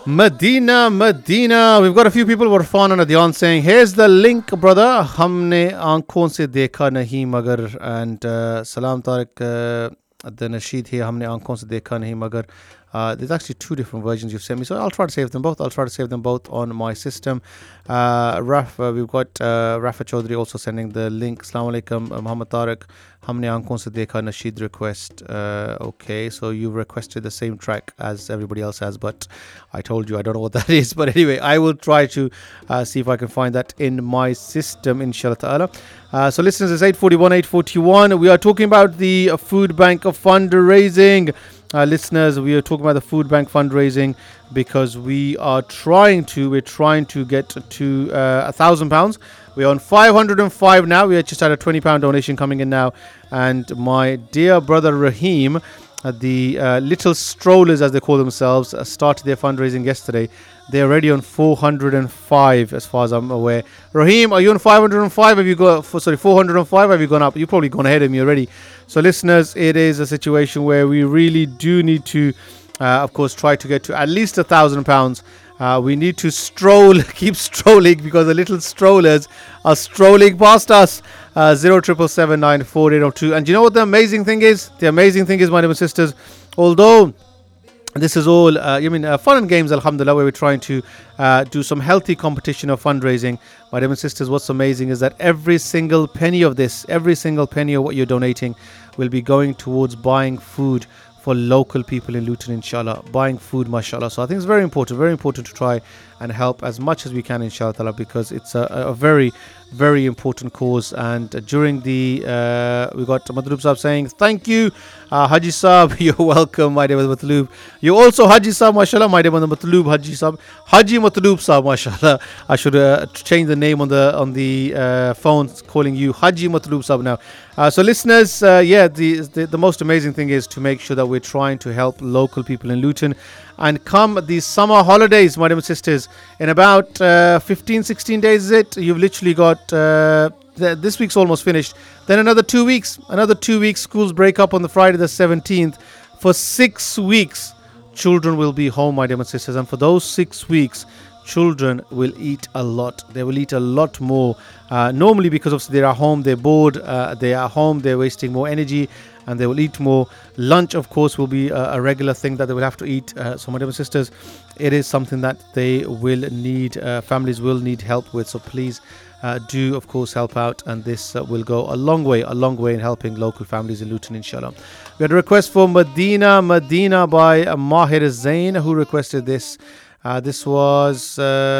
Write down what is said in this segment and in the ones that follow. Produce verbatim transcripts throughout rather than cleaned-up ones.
Medina, Medina. We've got a few people. Warfan and Adyan saying, here's the link, brother. हमने आंखों से देखा नहीं मगर. And uh, Salam Tariq, uh, the Nasheed here, हमने आंखों से देखा नहीं मगर. Uh, there's actually two different versions you've sent me, so I'll try to save them both. I'll try to save them both on my system. Uh, Raf, uh, we've got uh, Rafa Chaudhry also sending the link. Assalamu alaikum, uh, Muhammad Tariq. Humne aankhon se dekha Nasheed request. Uh, okay, so you requested the same track as everybody else has, but I told you I don't know what that is. But anyway, I will try to uh, see if I can find that in my system, inshallah ta'ala. Uh, so listeners, it's eight forty-one, eight forty-one. We are talking about the uh, food bank of fundraising. Uh, listeners, we are talking about the food bank fundraising because we are trying to, we're trying to get to uh, a thousand pounds. We're on five hundred five now. We just had a twenty pound donation coming in now. And my dear brother Raheem, uh, the uh, little strollers as they call themselves, uh, started their fundraising yesterday. They're already on four hundred five as far as I'm aware. Raheem, are you on five hundred five? Have you got, for, sorry, four hundred five? Have you gone up? You've probably gone ahead of me already. So listeners, it is a situation where we really do need to, uh, of course, try to get to at least a thousand pounds. Uh, we need to stroll, keep strolling because the little strollers are strolling past us. Uh, zero triple seven nine four eight zero two. And you know what the amazing thing is? The amazing thing is, my dear sisters, although this is all, uh, I mean, uh, fun and games, alhamdulillah, where we're trying to uh, do some healthy competition of fundraising. My dear sisters, what's amazing is that every single penny of this, every single penny of what you're donating will be going towards buying food for local people in Luton, inshallah. Buying food, mashallah. So I think it's very important, very important to try and help as much as we can, inshallah, because it's a, a very, very important cause. And uh, during the, uh, we got Matloob Saab saying, thank you, uh, Haji Saab, you're welcome, my dear Matloob. You also Haji Saab, mashallah, my dear Matloob, Haji Saab, Haji Matloob Saab, mashallah. I should uh, change the name on the on the uh, phone, calling you Haji Matloob Saab now. Uh, so listeners, uh, yeah, the, the the most amazing thing is to make sure that we're trying to help local people in Luton. And come these summer holidays, my dear sisters, in about uh, fifteen, sixteen days is it? You've literally got, uh, th- this week's almost finished. Then another two weeks, another two weeks, schools break up on the Friday the seventeenth. For six weeks, children will be home, my dear sisters. And for those six weeks, children will eat a lot. They will eat a lot more. Uh, normally, because obviously they're at home, they're bored, uh, they're at home, they're wasting more energy, and they will eat more. Lunch, of course, will be a, a regular thing that they will have to eat. Uh, so, my dear sisters, it is something that they will need, uh, families will need help with. So, please uh, do, of course, help out. And this uh, will go a long way, a long way in helping local families in Luton, inshallah. We had a request for Medina, Medina by uh, Mahir Zain, who requested this. Uh, this was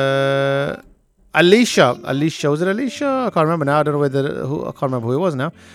uh, Alicia. Alicia, was it Alicia? I can't remember now. I don't know whether who. I can't remember who it was now.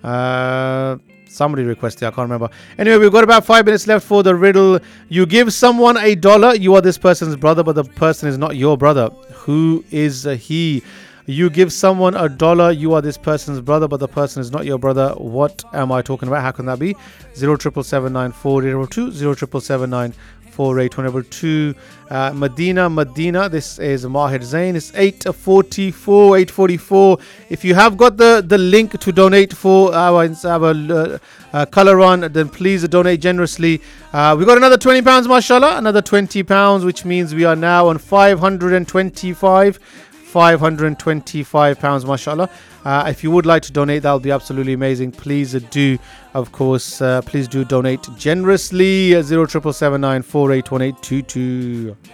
Uh, somebody requested. I can't remember. Anyway, we've got about five minutes left for the riddle. You give someone a dollar, you are this person's brother, but the person is not your brother. Who is he? You give someone a dollar, you are this person's brother, but the person is not your brother. What am I talking about? How can that be? Zero triple seven nine four eight zero two. Zero triple seven nine. four eight one two. uh, Medina, Medina. This is Mahir Zain. It's eight forty-four, eight forty-four. If you have got the, the link to donate for our, our uh, uh, colour run, then please donate generously. Uh, we got another twenty pounds, mashallah. Another twenty pounds, which means we are now on five hundred twenty-five. five hundred twenty-five pounds, mashallah. Uh, if you would like to donate, that would be absolutely amazing. Please do, of course, uh, please do donate generously. zero triple seven nine four eight one eight two two.